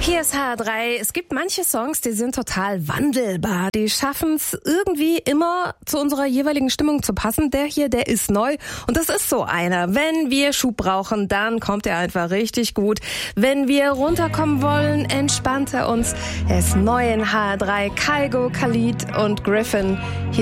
Hier ist HR3. Es gibt manche Songs, die sind total wandelbar. Die schaffen es irgendwie immer zu unserer jeweiligen Stimmung zu passen. Der hier, der ist neu. Und das ist so einer. Wenn wir Schub brauchen, dann kommt er einfach richtig gut. Wenn wir runterkommen wollen, entspannt er uns. Er ist neu in HR3. Kygo, Khalid und Griffin. Hier